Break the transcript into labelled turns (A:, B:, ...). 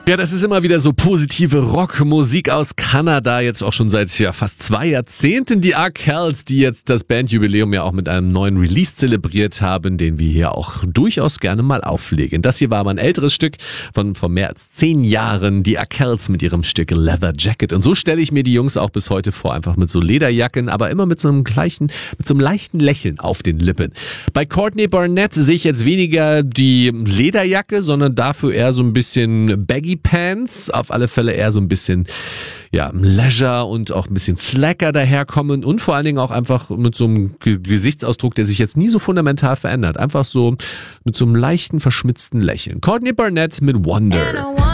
A: Ja, das ist immer wieder so positive Rockmusik aus Kanada, jetzt auch schon seit fast 2 Jahrzehnten. Die Arkells, die jetzt das Bandjubiläum ja auch mit einem neuen Release zelebriert haben, den wir hier auch durchaus gerne mal auflegen. Das hier war aber ein älteres Stück von mehr als 10 Jahren, die Arkells mit ihrem Stück Leather Jacket. Und so stelle ich mir die Jungs auch bis heute vor, einfach mit so Lederjacken, aber immer mit so einem leichten Lächeln auf den Lippen. Bei Courtney Barnett sehe ich jetzt weniger die Lederjacke, sondern dafür eher so ein bisschen Baggy Pants, auf alle Fälle eher so ein bisschen Leisure und auch ein bisschen slacker daherkommen und vor allen Dingen auch einfach mit so einem Gesichtsausdruck, der sich jetzt nie so fundamental verändert. Einfach so mit so einem leichten verschmitzten Lächeln. Courtney Barnett mit Wonder.